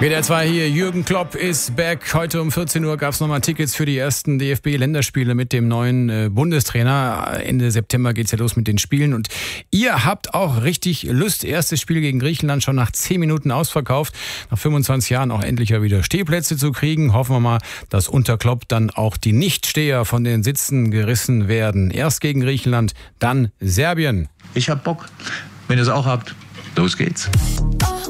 WDR 2 hier, Jürgen Klopp ist back. Heute um 14 Uhr gab es nochmal Tickets für die ersten DFB-Länderspiele mit dem neuen Bundestrainer. Ende September geht's ja los mit den Spielen. Und ihr habt auch richtig Lust. Erstes Spiel gegen Griechenland schon nach 10 Minuten ausverkauft. Nach 25 Jahren auch endlich wieder Stehplätze zu kriegen. Hoffen wir mal, dass unter Klopp dann auch die Nichtsteher von den Sitzen gerissen werden. Erst gegen Griechenland, dann Serbien. Ich hab Bock. Wenn ihr es auch habt, los geht's.